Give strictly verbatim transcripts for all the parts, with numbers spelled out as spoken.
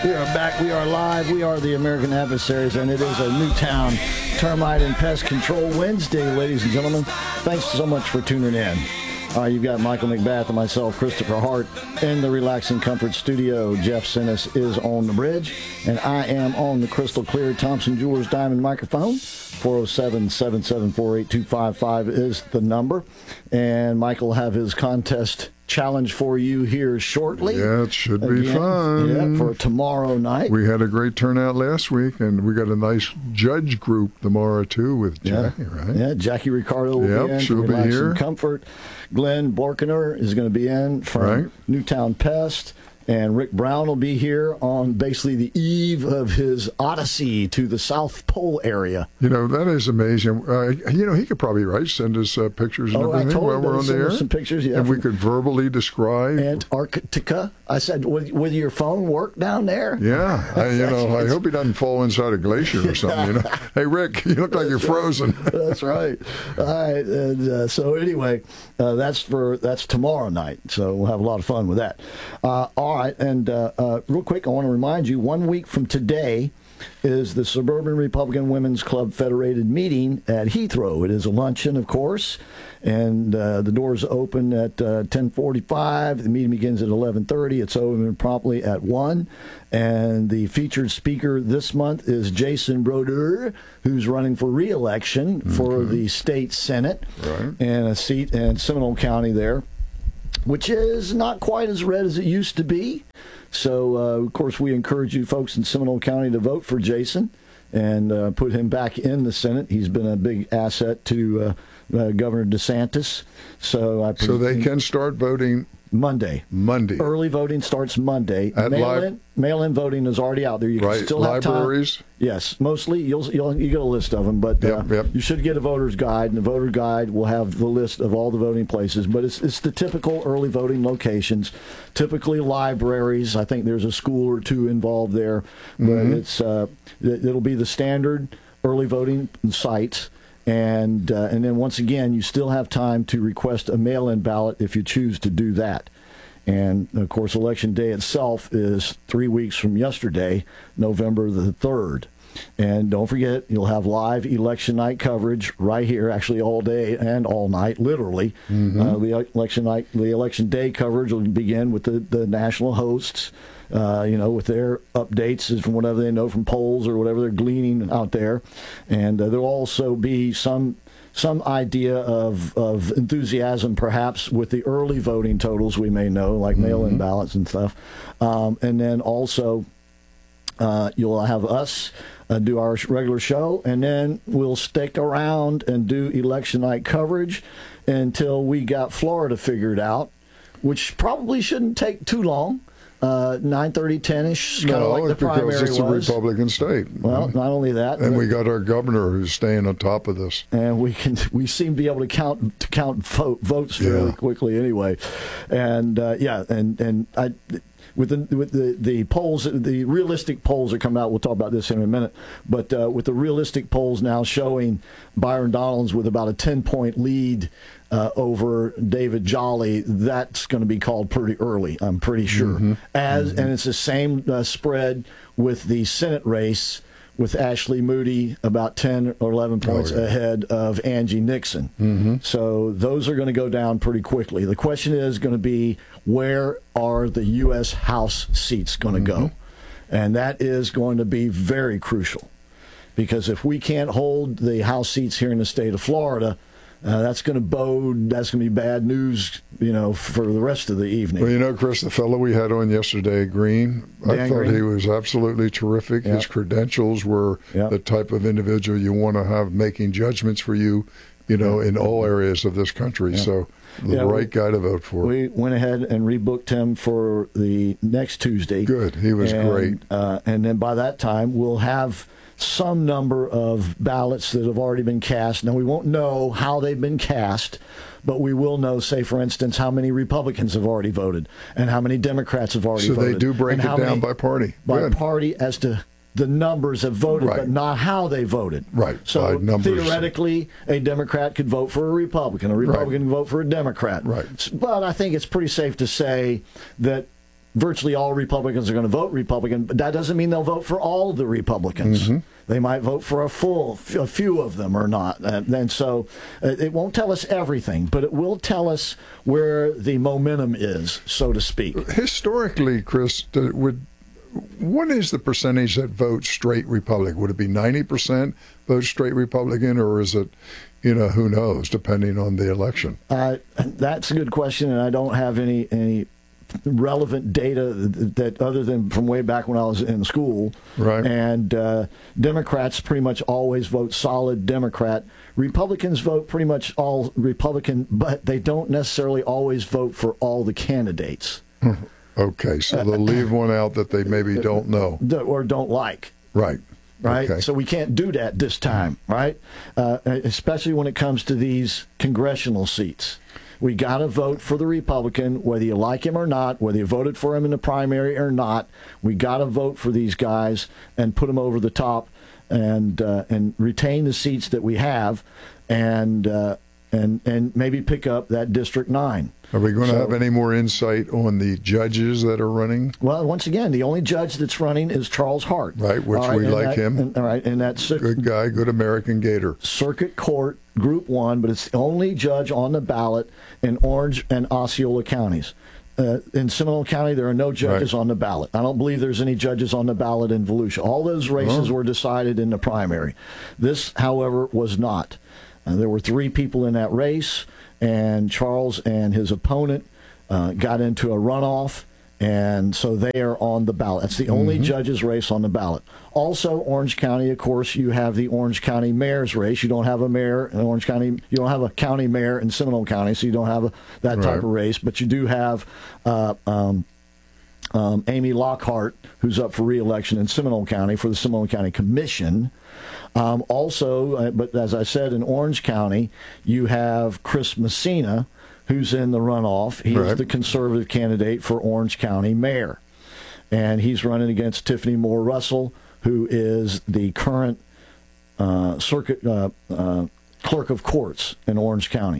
We are back. We are live. We are the American Adversaries, and it is a Newtown Termite and Pest Control Wednesday, ladies and gentlemen. Thanks so much for tuning in. Uh, you've got Michael McBath and myself, Christopher Hart, in the Relaxing Comfort Studio. Jeff Sinnis is on the bridge, and I am on the crystal clear Thompson Jewelers Diamond microphone. four oh seven, seven seven four, eight two five five is the number. And Michael will have his contest challenge for you here shortly. Yeah, it should Again, be fun. Yeah, for tomorrow night. We had a great turnout last week, and we got a nice judge group tomorrow, too, with Jackie, yeah. right? Yeah, Jackie Ricardo will yep, be in she'll for be Relaxing here. Comfort. Glenn Borkener is going to be in from right. Newtown Pest. And Rick Brown will be here on basically the eve of his odyssey to the South Pole area. You know, that is amazing. Uh, you know, he could probably, right, send us uh, pictures and oh, everything I told while him we're to on the send air. us some pictures, yeah. And we could verbally describe. Antarctica. I said, would, would your phone work down there? Yeah. I, you know, I hope he doesn't fall inside a glacier or something. You know, hey, Rick, you look like you're frozen. That's right. All right. And, uh, so anyway, uh, that's for that's tomorrow night. So we'll have a lot of fun with that. Uh, all right. And uh, uh, real quick, I want to remind you, one week from today is the Suburban Republican Women's Club Federated meeting at Heathrow. It is a luncheon, of course, and uh, the doors open at uh, ten forty-five. The meeting begins at eleven thirty. It's open promptly at one. And the featured speaker this month is Jason Brodeur, who's running for re-election mm-hmm. for the state Senate right. and a seat in Seminole County there, which is not quite as red as it used to be. So, uh, of course, we encourage you folks in Seminole County to vote for Jason and uh, put him back in the Senate. He's been a big asset to uh, uh, Governor DeSantis. So, I so they can start voting Monday. Monday. Early voting starts Monday. At Mail-in, li- mail-in voting is already out there. You can right. still have Libraries? Time. Yes, mostly. You'll, you'll you get a list of them, but uh, yep, yep. you should get a voter's guide, and the voter guide will have the list of all the voting places. But it's it's the typical early voting locations, typically libraries. I think there's a school or two involved there, but mm-hmm. it's uh, it, it'll be the standard early voting sites. And uh, and then once again, you still have time to request a mail-in ballot if you choose to do that. And, of course, Election Day itself is three weeks from yesterday, November the third. And don't forget, you'll have live election night coverage right here, actually all day and all night, literally. Mm-hmm. Uh, the election night, the election day coverage will begin with the, the national hosts, uh, you know, with their updates from whatever they know from polls or whatever they're gleaning out there. And uh, there'll also be some some idea of, of enthusiasm, perhaps, with the early voting totals we may know, like mm-hmm. mail-in ballots and stuff. Um, and then also uh, you'll have us uh, do our regular show, and then we'll stick around and do election night coverage until we got Florida figured out, which probably shouldn't take too long. Uh, nine thirty, ten-ish, kind of no, like the primary because it's was. a Republican state. Well, not only that, and but, we got our governor who's staying on top of this. And we can we seem to be able to count to count vote, votes fairly yeah. quickly anyway. And uh, yeah, and and I. With the with the, the polls, the realistic polls are coming out. We'll talk about this in a minute. But uh, with the realistic polls now showing Byron Donalds with about a ten-point lead uh, over David Jolly, that's going to be called pretty early, I'm pretty sure. Mm-hmm. As mm-hmm. And it's the same uh, spread with the Senate race, with Ashley Moody about ten or eleven points oh, yeah. ahead of Angie Nixon. Mm-hmm. So those are going to go down pretty quickly. The question is going to be, where are the U S House seats going to mm-hmm. go? And that is going to be very crucial, because if we can't hold the House seats here in the state of Florida, Uh, that's going to bode, that's going to be bad news, you know, for the rest of the evening. Well, you know, Chris, the fellow we had on yesterday, Green, Dan I thought Green. he was absolutely terrific. Yep. His credentials were Yep. the type of individual you want to have making judgments for you, you know, Yep. in all areas of this country. Yep. So the Yeah, right we, guy to vote for. We went ahead and rebooked him for the next Tuesday. Good. He was and, great. Uh, and then by that time, we'll have some number of ballots that have already been cast. Now, we won't know how they've been cast, but we will know, say, for instance, how many Republicans have already voted and how many Democrats have already so voted. So they do break it down many, by party. By Good. party as to the numbers have voted, right. but not how they voted. Right. So by numbers. theoretically, a Democrat could vote for a Republican. A Republican right. can vote for a Democrat. Right. But I think it's pretty safe to say that virtually all Republicans are going to vote Republican, but that doesn't mean they'll vote for all the Republicans. Mm-hmm. They might vote for a full, a few of them or not. And, and so uh, it won't tell us everything, but it will tell us where the momentum is, so to speak. Historically, Chris, would what is the percentage that vote straight Republican? Would it be ninety percent vote straight Republican, or is it, you know, who knows, depending on the election? Uh, that's a good question, and I don't have any any relevant data that other than from way back when I was in school. Right. And uh, Democrats pretty much always vote solid Democrat. Republicans vote pretty much all Republican, but they don't necessarily always vote for all the candidates. Okay, so they'll leave one out that they maybe don't know. Or don't like. Right. Right? Okay. So we can't do that this time, right? Uh, especially when it comes to these congressional seats. We got to vote for the Republican, whether you like him or not, whether you voted for him in the primary or not. We got to vote for these guys and put them over the top and uh, and retain the seats that we have and uh, and and maybe pick up that District nine. Are we going to So- have any more insight on the judges that are running? Well, once again, the only judge that's running is Charles Hart. Right, which All we and like that- him. And, all right, and that's Good guy, good American Gator. Circuit Court Group One, but it's the only judge on the ballot in Orange and Osceola counties. Uh, in Seminole County, there are no judges Right. on the ballot. I don't believe there's any judges on the ballot in Volusia. All those races Oh. were decided in the primary. This, however, was not. Uh, there were three people in that race, and Charles and his opponent uh, got into a runoff, and so they are on the ballot. That's the only Mm-hmm. judges race on the ballot. Also, Orange County, of course, you have the Orange County mayor's race. You don't have a mayor in Orange County. You don't have a county mayor in Seminole County, so you don't have a, that type Right. of race. But you do have uh, um, um, Amy Lockhart, who's up for re-election in Seminole County for the Seminole County Commission. Um, also, uh, but as I said, in Orange County, you have Chris Messina, who's in the runoff. He Right. is the conservative candidate for Orange County mayor. And he's running against Tiffany Moore Russell, who is the current uh, circuit uh, uh, clerk of courts in Orange County.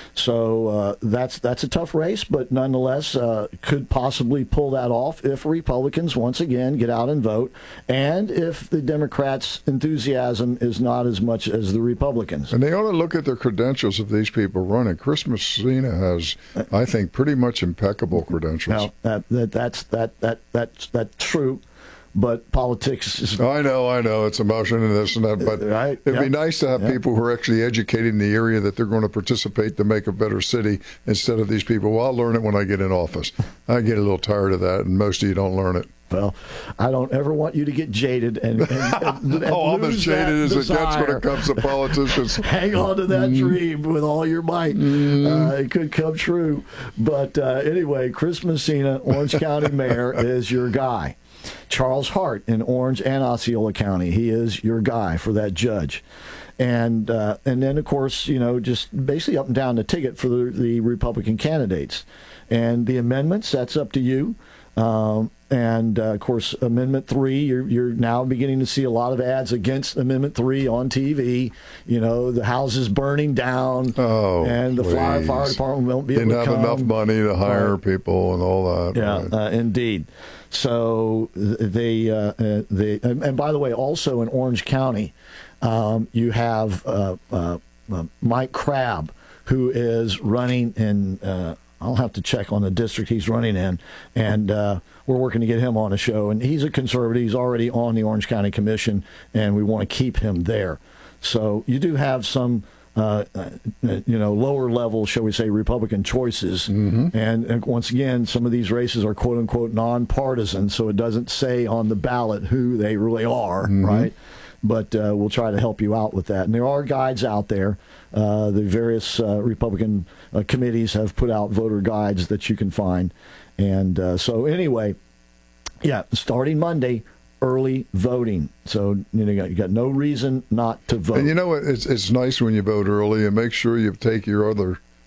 So uh, that's that's a tough race, but nonetheless uh, could possibly pull that off if Republicans once again get out and vote, and if the Democrats' enthusiasm is not as much as the Republicans. And they ought to look at the credentials of these people running. Chris Messina has, I think, pretty much impeccable credentials. Now that, that that's that that that's that's true, but politics is I know, I know. It's emotion and this and that, but Right, it'd be yep, nice to have yep. people who are actually educated in the area that they're going to participate to make a better city instead of these people, well, I'll learn it when I get in office. I get a little tired of that, and most of you don't learn it. Well, I don't ever want you to get jaded and, and, and, and Oh, I'm as lose jaded that as it gets when desire. it comes to politicians. Hang on to that dream with all your might. Uh, it could come true. But uh, anyway, Chris Messina, Orange County Mayor, is your guy. Charles Hart in Orange and Osceola County, he is your guy for that judge. And uh, and then, of course, you know, just basically up and down the ticket for the, the Republican candidates. And the amendments, that's up to you. Um, and, uh, of course, Amendment three, you're, you're now beginning to see a lot of ads against Amendment three on T V. You know, the house is burning down, Oh, and the fire, please. fire department won't be Didn't able to have come. enough money to hire Right. people and all that. Yeah, right. uh, indeed. So th- they, uh, uh, they and, and by the way, also in Orange County, um, you have uh, uh, uh, Mike Crabb, who is running in. Uh, I'll have to check on the district he's running in, and uh, we're working to get him on a show. And he's a conservative. He's already on the Orange County Commission, and we want to keep him there. So you do have some. Uh, uh, you know, lower level, shall we say, Republican choices. Mm-hmm. And, and once again, some of these races are quote unquote nonpartisan, so it doesn't say on the ballot who they really are, mm-hmm. right? But uh, we'll try to help you out with that. And there are guides out there. Uh, the various uh, Republican uh, committees have put out voter guides that you can find. And uh, so, anyway, yeah, starting Monday, early voting. So you know, you got, you got no reason not to vote. And you know what? It's it's nice when you vote early, and make sure you take your other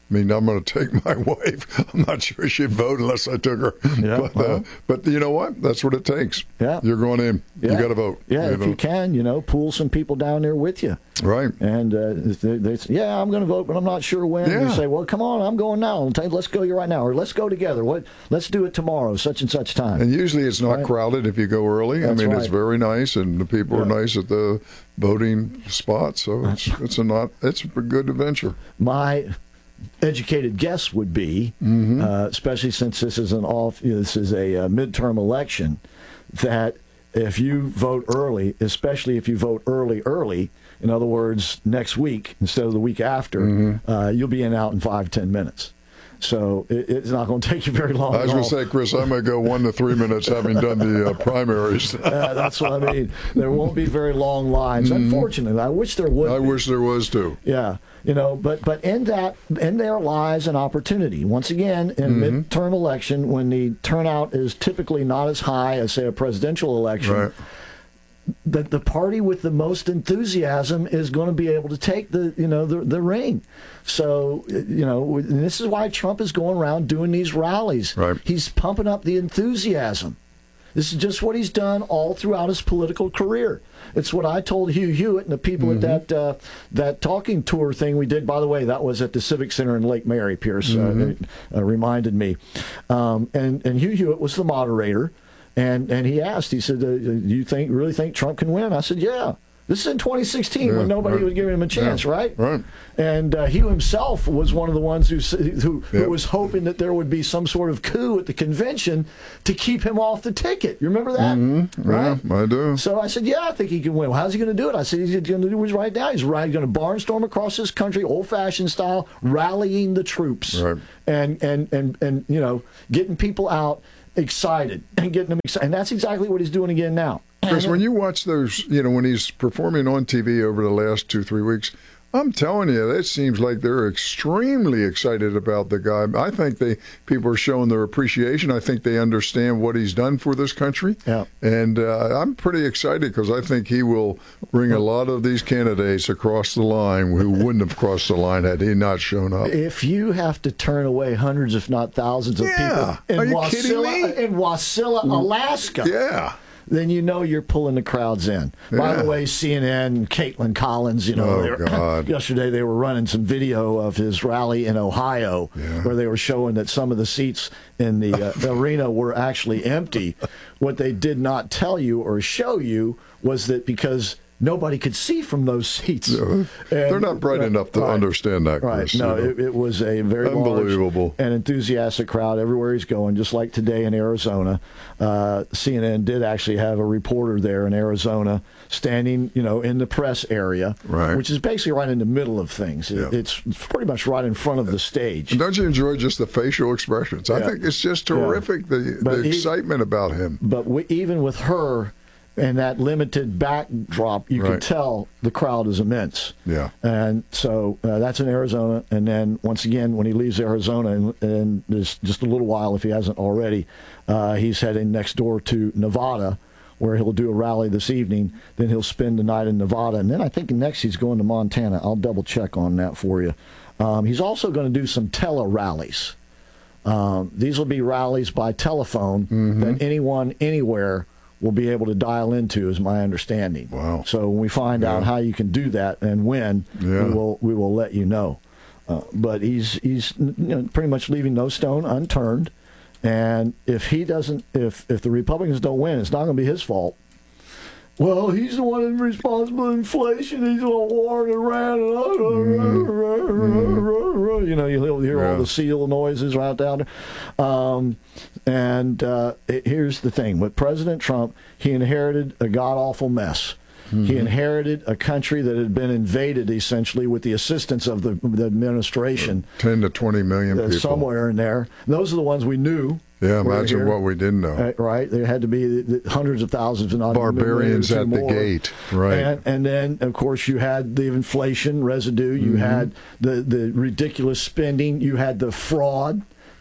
I mean, I'm going to take my wife. I'm not sure she'd vote unless I took her. Yeah, but, well. uh, but you know what? That's what it takes. Yeah. You're going in. Yeah. You got to vote. Yeah, you if know? you can, you know, pull some people down there with you. Right. And uh, they, they say, yeah, I'm going to vote, but I'm not sure when. Yeah. You say, well, come on, I'm going now. Let's go right now, or let's go together. What? Let's do it tomorrow, such and such time. And usually it's not Right. crowded if you go early. That's I mean, right. it's very nice, and the people are Yeah. nice at the voting spot. So it's it's a not it's a good adventure. My educated guess would be, Mm-hmm. uh, especially since this is an off, you know, this is a uh, midterm election, that if you vote early, especially if you vote early, early, in other words, next week instead of the week after, Mm-hmm. uh, you'll be in out in five ten minutes. So it, it's not going to take you very long. I was at going all. to say, Chris, I'm going to go one to three minutes having done the uh, primaries. Uh, that's what I mean. There won't be very long lines. Unfortunately, I wish there would. Mm-hmm. I be. wish there was too. Yeah, you know, but but in that in there lies an opportunity. Once again, in Mm-hmm. a midterm election, when the turnout is typically not as high as say a presidential election, Right. the the party with the most enthusiasm is going to be able to take the you know the the ring. So you know, and this is why Trump is going around doing these rallies. Right. He's pumping up the enthusiasm. This is just what he's done all throughout his political career. It's what I told Hugh Hewitt and the people Mm-hmm. at that uh, that talking tour thing we did. By the way, that was at the Civic Center in Lake Mary. Pierce Mm-hmm. uh, uh, reminded me, um, and and Hugh Hewitt was the moderator, and and he asked. He said, uh, "Do you think really think Trump can win?" I said, "Yeah." This is in twenty sixteen Yeah, when nobody right. was giving him a chance, Yeah, right? right. And uh, he himself was one of the ones who s- who, Yep. who was hoping that there would be some sort of coup at the convention to keep him off the ticket. You remember that? Mm-hmm. Right? Yeah, I do. So I said, yeah, I think he can win. Well, how's he going to do it? I said, he's going to do it right now. He's right, going to barnstorm across this country, old-fashioned style, rallying the troops, Right. and and and and you know, getting people out excited and getting them excited. And that's exactly what he's doing again now. Chris, when you watch those, you know, when he's performing on T V over the last two, three weeks, I'm telling you, it seems like they're extremely excited about the guy. I think they people are showing their appreciation. I think they understand what he's done for this country. Yeah. And uh, I'm pretty excited because I think he will bring a lot of these candidates across the line who wouldn't have crossed the line had he not shown up. If you have to turn away hundreds, if not thousands, of Yeah. people Are in you kidding Wasilla, me? in Wasilla, Alaska, Yeah. then you know you're pulling the crowds in. By Yeah. the way, C N N, Caitlin Collins, you know, Oh, they were, God. yesterday they were running some video of his rally in Ohio Yeah. where they were showing that some of the seats in the uh, arena were actually empty. What they did not tell you or show you was that because nobody could see from those seats. And- They're not bright right, enough to right. understand that, Right. Chris. No, you know. it, it was a very Unbelievable. large and enthusiastic crowd everywhere he's going, just like today in Arizona. Uh, C N N did actually have a reporter there in Arizona standing, you know, in the press area, Right. which is basically right in the middle of things. It- Yeah. It's pretty much right in front of the stage. And don't you enjoy just the facial expressions? I Yeah. think it's just terrific, the, But the he- excitement about him. But we, even with her and that limited backdrop, you Right. could tell the crowd is immense. Yeah. And so uh, that's in Arizona. And then once again, when he leaves Arizona, and, and there's just a little while if he hasn't already, uh, he's heading next door to Nevada, where he'll do a rally this evening. Then he'll spend the night in Nevada. And then I think next he's going to Montana. I'll double check on that for you. Um, he's also going to do some tele rallies. Um, these will be rallies by telephone Mm-hmm. that anyone, anywhere, will be able to dial into, is my understanding. Wow. So when we find Yeah. out how you can do that and when, Yeah. we will we will let you know. Uh, but he's he's you know, pretty much leaving no stone unturned. And if he doesn't, if if the Republicans don't win, it's not going to be his fault. Well, he's the one that's responsible for inflation. He's the war that ran. Mm-hmm. You know, you'll hear Yeah. all the seal noises right down there. Um, and uh, it, here's the thing: with President Trump, he inherited a god awful mess. Mm-hmm. He inherited a country that had been invaded essentially with the assistance of the, the administration. ten to twenty million uh, people. somewhere in there. Those are the ones we knew. Yeah, were imagine here. what we didn't know. Uh, right? There had to be the, the hundreds of thousands, if not Barbarians a million or at two the more. gate. Right. And, and then, of course, you had the inflation residue. You Mm-hmm. had the, the ridiculous spending. You had the fraud,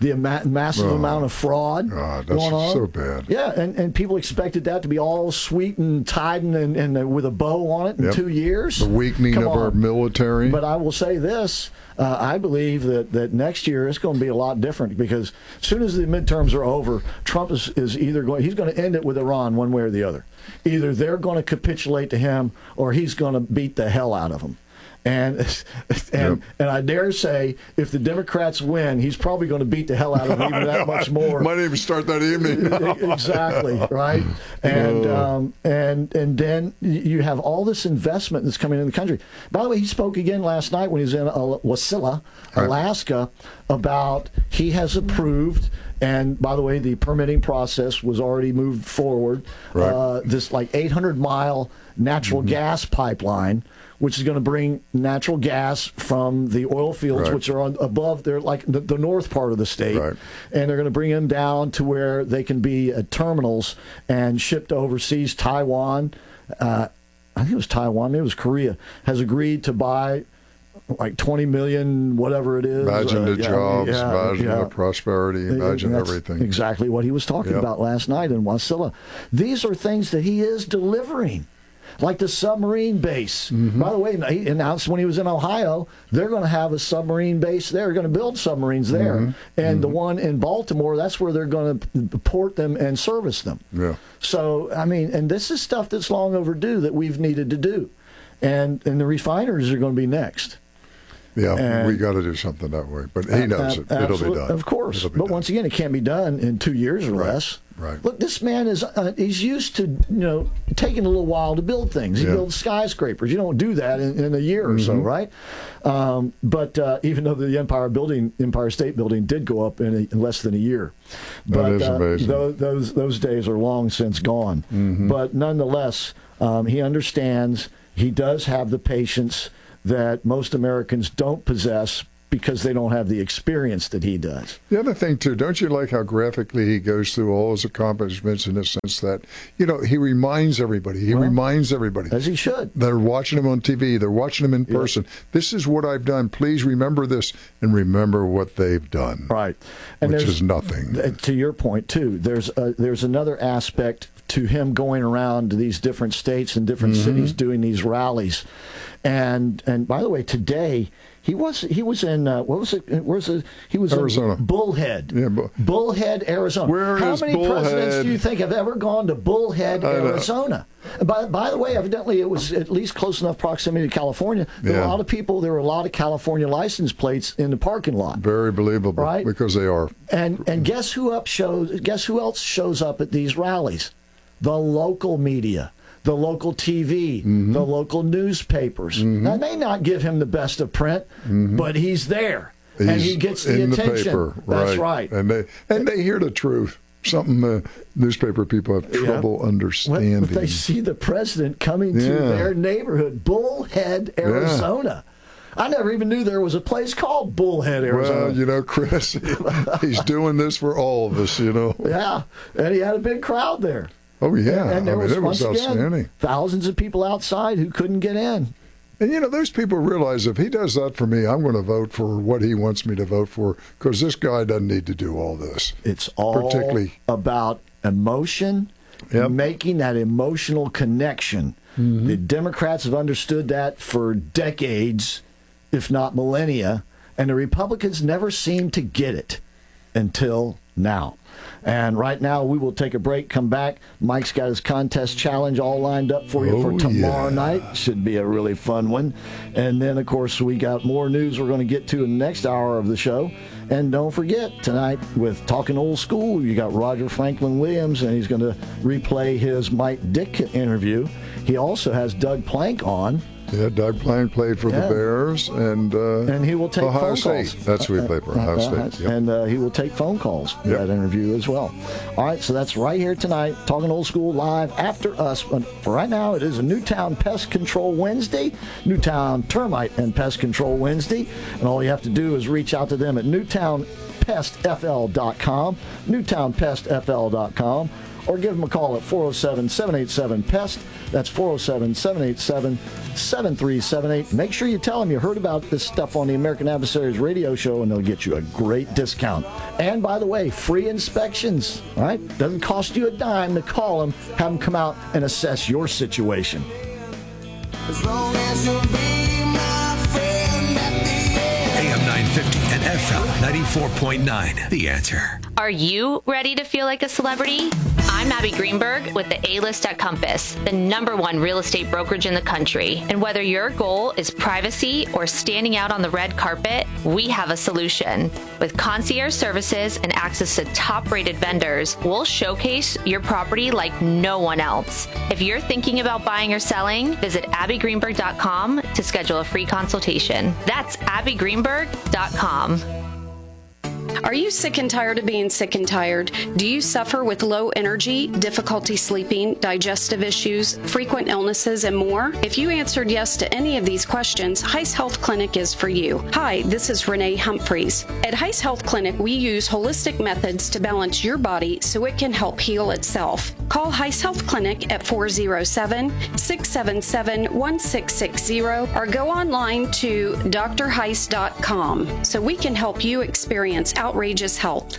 the ama- massive Oh, amount of fraud God, that's going on. so bad. Yeah, and, and people expected that to be all sweet and tied and, and, and with a bow on it in Yep. two years. The weakening Come of our on. military. But I will say this. Uh, I believe that, that next year it's going to be a lot different because as soon as the midterms are over, Trump is, is either going, he's going to end it with Iran one way or the other. Either they're going to capitulate to him or he's going to beat the hell out of them. And and Yep. and I dare say, if the Democrats win, he's probably going to beat the hell out of them even that much more. Might even start that evening. Exactly, right? And Oh. um, and and then you have all this investment that's coming in the country. By the way, he spoke again last night when he was in uh, Wasilla, Right. Alaska, about he has approved. And by the way, the permitting process was already moved forward. Right. Uh, this like eight hundred mile natural Mm-hmm. gas pipeline, which is going to bring natural gas from the oil fields, Right. which are on above, they're like the, the north part of the state, Right. and they're going to bring them down to where they can be at terminals and shipped overseas. Taiwan, uh, I think it was Taiwan, maybe it was Korea, has agreed to buy like twenty million, whatever it is. Imagine uh, the yeah, imagine yeah, imagine yeah. the prosperity, imagine That's everything. Exactly what he was talking Yep. about last night in Wasilla. These are things that he is delivering. Like the submarine base. Mm-hmm. By the way, he announced when he was in Ohio, they're going to have a submarine base there. They're going to build submarines there. Mm-hmm. And the one in Baltimore, that's where they're going to port them and service them. Yeah. So, I mean, and this is stuff that's long overdue that we've needed to do. And and the refineries are going to be next. Yeah, And- we got to do something that way. But he knows it. Uh, It'll be absolute- done. Of course. It'll be But done. once again, it can't be done in two years or Right, less. right. Look, this man is, uh, he's used to, you know, taking a little while to build things. He Yeah. builds skyscrapers. You don't do that in, in a year or so, Mm-hmm. right? Um, but uh, even though the Empire Building, Empire State Building did go up in, a, in less than a year. But is uh, amazing. Those, those, those days are long since gone. Mm-hmm. But nonetheless, um, he understands, he does have the patience that most Americans don't possess because they don't have the experience that he does. The other thing, too, don't you like how graphically he goes through all his accomplishments in the sense that, you know, he reminds everybody. He Well, reminds everybody. As he should. They're watching him on T V. They're watching him in person. This is what I've done. Please remember this and remember what they've done. Right. And Which there's- is nothing. uh, To your point, too, there's a, there's another aspect to him going around to these different states and different Mm-hmm. cities doing these rallies. And and by the way, today he was he was in uh, what was it? Where's it? He was Arizona. in Bullhead. Yeah, Bu- Bullhead, Arizona. Where How is many presidents Bullhead? do you think have ever gone to Bullhead, I know. Arizona? By, by the way, evidently it was at least close enough proximity to California. There were Yeah. a lot of people. There were a lot of California license plates in the parking lot. Very believable. Right. Because they are. And and guess who up shows? Guess who else shows up at these rallies? The local media, the local T V, Mm-hmm. the local newspapers. That may not give him the best of print, but he's there, and Mm-hmm. He's he gets the in attention. the paper. That's right. right. And they and they hear the truth. Something uh, newspaper people have trouble When- understanding. If they see the president coming to Yeah. their neighborhood, Bullhead, Arizona. I never even knew there was a place called Bullhead, Arizona. Well, you know, Chris, he's doing this for all of us, you know. Yeah, and he had a big crowd there. Oh, yeah. And there I mean, was, it was once again, outstanding. thousands of people outside who couldn't get in. And, you know, those people realize if he does that for me, I'm going to vote for what he wants me to vote for because this guy doesn't need to do all this. It's all Particularly- about emotion, Yep. making that emotional connection. Mm-hmm. The Democrats have understood that for decades, if not millennia, and the Republicans never seem to get it until now. And right now, we will take a break, come back. Mike's got his contest challenge all lined up for you Oh, for tomorrow yeah. night. Should be a really fun one. And then, of course, we got more news we're going to get to in the next hour of the show. And don't forget, tonight with Talking Old School, you got Roger Franklin Williams, and he's going to replay his Mike Dick interview. He also has Doug Plank on. Yeah, Doug Plank played for Yeah. the Bears, and uh, And he will take Ohio phone State. calls. That's who he played for, Ohio Uh, State. Yep. And uh, he will take phone calls for Yep. that interview as well. All right, so that's right here tonight, Talking Old School live after us. But for right now, it is a Newtown Pest Control Wednesday, Newtown Termite and Pest Control Wednesday. And all you have to do is reach out to them at newtown pest f l dot com, newtown pest f l dot com. or give them a call at four oh seven, seven eight seven, P E S T. That's four oh seven, seven eight seven, seven three seven eight. Make sure you tell them you heard about this stuff on the American Adversaries radio show, and they'll get you a great discount. And by the way, free inspections, all right? Doesn't cost you a dime to call them, have them come out and assess your situation. As long as you'll be my friend at the end. A M nine fifty and F M ninety-four point nine. The Answer. Are you ready to feel like a celebrity? I'm Abby Greenberg with the A-List at Compass, the number one real estate brokerage in the country. And whether your goal is privacy or standing out on the red carpet, we have a solution. With concierge services and access to top-rated vendors, we'll showcase your property like no one else. If you're thinking about buying or selling, visit abby greenberg dot com to schedule a free consultation. That's abby greenberg dot com. Are you sick and tired of being sick and tired? Do you suffer with low energy, difficulty sleeping, digestive issues, frequent illnesses, and more? If you answered yes to any of these questions, Heiss Health Clinic is for you. Hi, this is Renee Humphreys. At Heiss Health Clinic, we use holistic methods to balance your body so it can help heal itself. Call Heiss Health Clinic at four oh seven, six seven seven, one six six zero or go online to d r heiss dot com so we can help you experience outrageous health.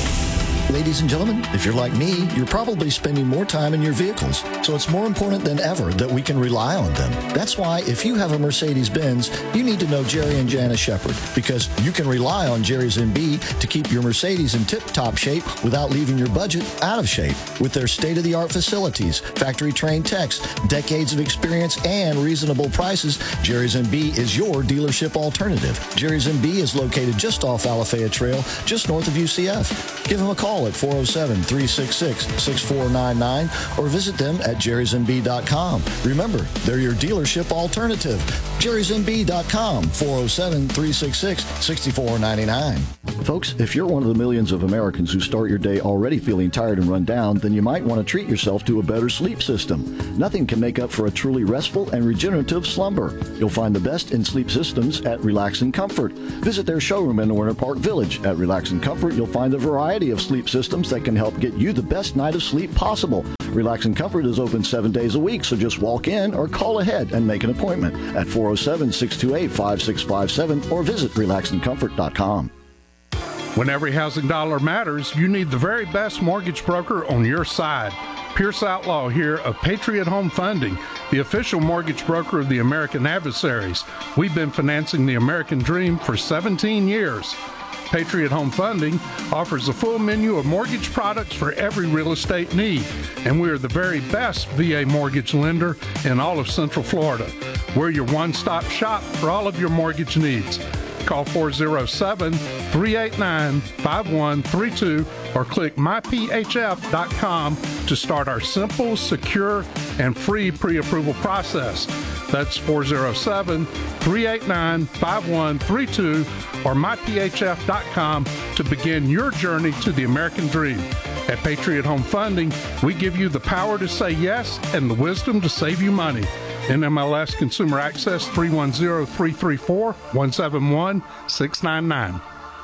Ladies and gentlemen, if you're like me, you're probably spending more time in your vehicles, so it's more important than ever that we can rely on them. That's why if you have a Mercedes-Benz, you need to know Jerry and Jana Shepard, because you can rely on Jerry's M B to keep your Mercedes in tip-top shape without leaving your budget out of shape. With their state-of-the-art facilities, factory-trained techs, decades of experience, and reasonable prices, Jerry's M B is your dealership alternative. Jerry's M B is located just off Alafaya Trail, just north of U C F. Give them a call at four oh seven, three six six, six four nine nine or visit them at jerrys m b dot com. Remember, they're your dealership alternative. jerrys m b dot com, four oh seven, three six six, six four nine nine. Folks, if you're one of the millions of Americans who start your day already feeling tired and run down, then you might want to treat yourself to a better sleep system. Nothing can make up for a truly restful and regenerative slumber. You'll find the best in sleep systems at Relax and Comfort. Visit their showroom in Winter Park Village. At Relax and Comfort, you'll find a variety of sleep systems that can help get you the best night of sleep possible. Relax and Comfort is open seven days a week, so just walk in or call ahead and make an appointment at four oh seven, six two eight, five six five seven or visit relax and comfort dot com. When every housing dollar matters, you need the very best mortgage broker on your side. Pierce Outlaw here of Patriot Home Funding, the official mortgage broker of the American Adversaries. We've been financing the American dream for seventeen years. Patriot Home Funding offers a full menu of mortgage products for every real estate need, and we are the very best V A mortgage lender in all of Central Florida. We're your one-stop shop for all of your mortgage needs. Call four oh seven, three eight nine, five one three two or click my p h f dot com to start our simple, secure, and free pre-approval process. That's four oh seven, three eight nine, five one three two or my p h f dot com to begin your journey to the American dream. At Patriot Home Funding, we give you the power to say yes and the wisdom to save you money. N M L S Consumer Access three one zero, three three four, one seven one, six nine nine.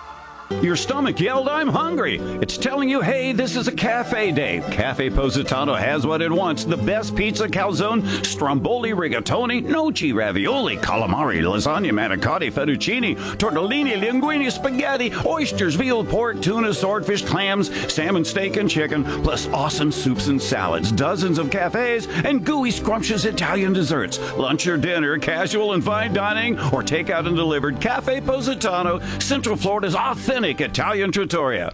Your stomach yelled, "I'm hungry." It's telling you, hey, this is a cafe day. Cafe Positano has what it wants. The best pizza, calzone, stromboli, rigatoni, gnocchi, ravioli, calamari, lasagna, manicotti, fettuccine, tortellini, linguine, spaghetti, oysters, veal, pork, tuna, swordfish, clams, salmon, steak, and chicken, plus awesome soups and salads, dozens of cafes, and gooey, scrumptious Italian desserts. Lunch or dinner, casual and fine dining, or takeout and delivered. Cafe Positano, Central Florida's authentic Italian trattoria.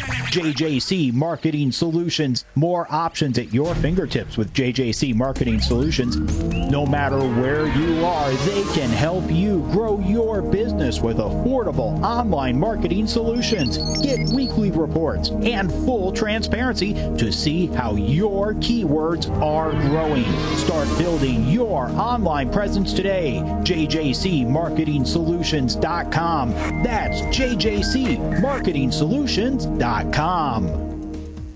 J J C Marketing Solutions. More options at your fingertips with J J C Marketing Solutions. No matter where you are, they can help you grow your business with affordable online marketing solutions. Get weekly reports and full transparency to see how your keywords are growing. Start building your online presence today. J J C Marketing Solutions dot com. That's J J C Marketing Solutions dot com.